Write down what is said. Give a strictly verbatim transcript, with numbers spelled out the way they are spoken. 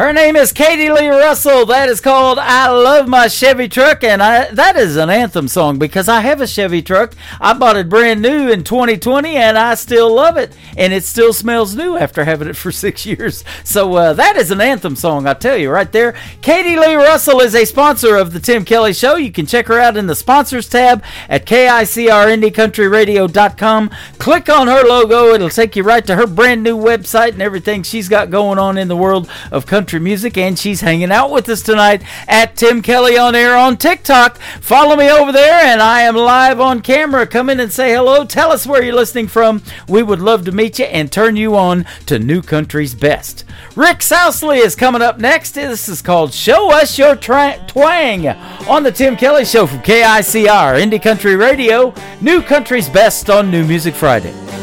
Her name is Katie Lee Russell. That is called I Love My Chevy Truck, and I, that is an anthem song because I have a Chevy truck. I bought it brand new in twenty twenty, and I still love it, and it still smells new after having it for six years. So uh, that is an anthem song, I tell you, right there. Katie Lee Russell is a sponsor of the Tim Kelly Show. You can check her out in the sponsors tab at K I C R Indie Country Radio dot com. Click on her logo. It'll take you right to her brand new website and everything she's got going on in the world of country music, and she's hanging out with us tonight at Tim Kelly on Air on TikTok. Follow me over there, and I am live on camera. Come in and say hello. Tell us where you're listening from. We would love to meet you and turn you on to New Country's best. Rick Sousley is coming up next. This is called Show Us Your Tra- Twang on the Tim Kelly Show from K I C R Indie Country Radio, New Country's best on New Music Friday.